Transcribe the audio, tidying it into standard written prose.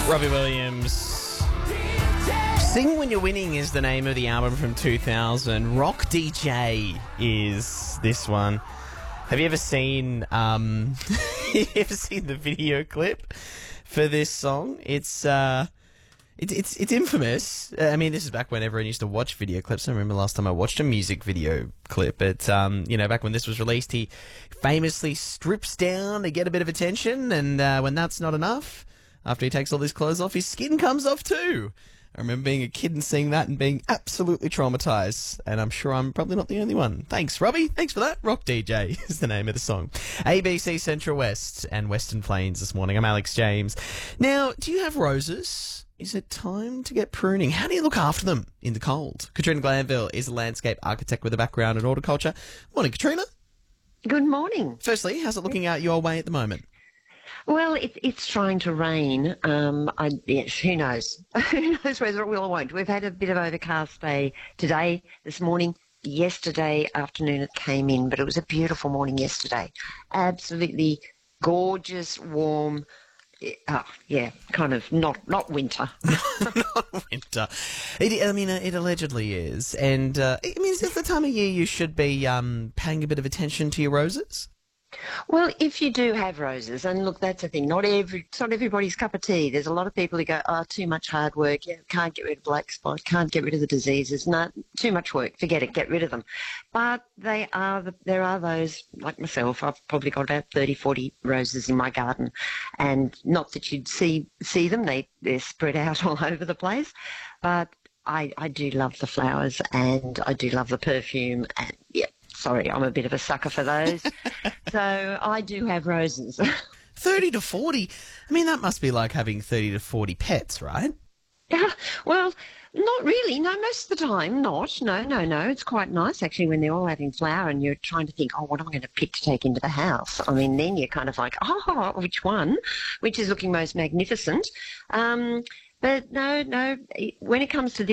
Robbie Williams. Sing When You're Winning is the name of the album from 2000. Rock DJ is this one. Have you ever seen the video clip for this song? It's infamous. I mean, this is back when everyone used to watch video clips. I remember last time I watched a music video clip. But, back when this was released, he famously strips down to get a bit of attention. And when that's not enough, after he takes all his clothes off, his skin comes off too. I remember being a kid and seeing that and being absolutely traumatised. And I'm sure I'm probably not the only one. Thanks, Robbie. Thanks for that. Rock DJ is the name of the song. ABC Central West and Western Plains this morning. I'm Alex James. Now, do you have roses? Is it time to get pruning? How do you look after them in the cold? Katrina Glanville is a landscape architect with a background in horticulture. Morning, Katrina. Good morning. Firstly, how's it looking out your way at the moment? Well, it's trying to rain. Yes, who knows? Who knows whether it will or won't. We've had a bit of overcast day today, this morning. Yesterday afternoon it came in, but it was a beautiful morning yesterday. Absolutely gorgeous, warm. Kind of not winter. Not winter. It allegedly is. And, is this the time of year you should be paying a bit of attention to your roses? Well, if you do have roses, and look, that's the thing, it's not everybody's cup of tea. There's a lot of people who go, too much hard work, can't get rid of black spot, can't get rid of the diseases, no, too much work, forget it, get rid of them. But there are those, like myself, I've probably got about 30, 40 roses in my garden, and not that you'd see them, they're spread out all over the place, but I do love the flowers, and I do love the perfume, and sorry, I'm a bit of a sucker for those. So I do have roses. 30 to 40? That must be like having 30 to 40 pets, right? Well, not really. No, most of the time not. No. It's quite nice, actually, when they're all having flower and you're trying to think, what am I going to pick to take into the house? Then you're kind of like, which one? Which is looking most magnificent? But no, when it comes to this,